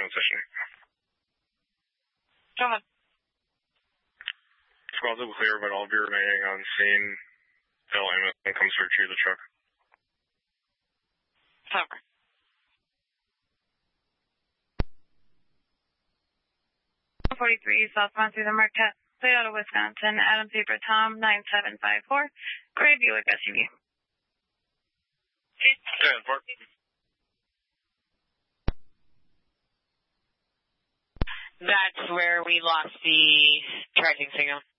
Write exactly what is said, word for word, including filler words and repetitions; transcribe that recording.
session. Go ahead. Squad's will clear, but all be remaining on scene until Amazon comes to retrieve the truck. Over. forty-three southbound through the Marquette, Toyota, Wisconsin, Adam Zebra Tom, nine seven five four, Gray Buick S U V. ten four. That's where we lost the tracking signal.